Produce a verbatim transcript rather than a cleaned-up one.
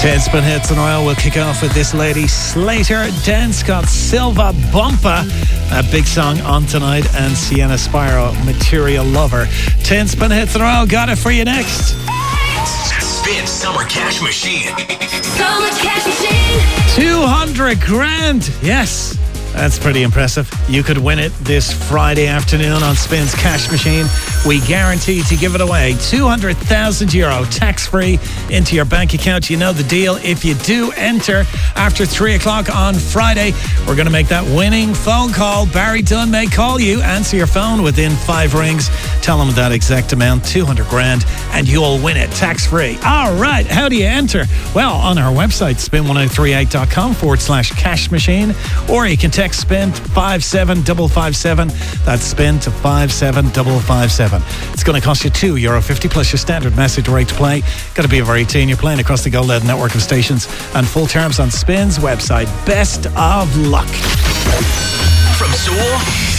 ten spin hits in a row. We'll kick off with this lady, Slater Dance, got Silva Bumpa, a big song on tonight, and Sienna Spiro, Material Lover. ten spin hits in a row. Got it for you next. Spin Summer Cash Machine. Summer Cash Machine. two hundred grand. Yes. That's pretty impressive. You could win it this Friday afternoon on Spin's Cash Machine. We guarantee to give it away. two hundred thousand euro tax-free into your bank account. You know the deal. If you do enter after three o'clock on Friday, we're going to make that winning phone call. Barry Dunn may call you. Answer your phone within five rings. Tell him that exact amount, two hundred grand, and you'll win it tax-free. All right. How do you enter? Well, on our website, spin ten thirty-eight dot com forward slash cash machine, or you can text spin to five seven five five seven. That's spin to five seven five five seven. It's going to cost you two euro fifty plus your standard message rate to play. Got to be over eighteen. You're playing across the Gold Lead network of stations, and full terms on Spin's website. Best of luck. From Seoul